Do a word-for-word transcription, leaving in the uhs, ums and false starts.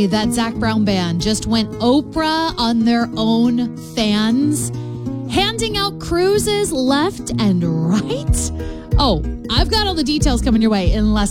me that Zac Brown Band just went Oprah on their own fans, handing out cruises left and right? Oh, I've got all the details coming your way in less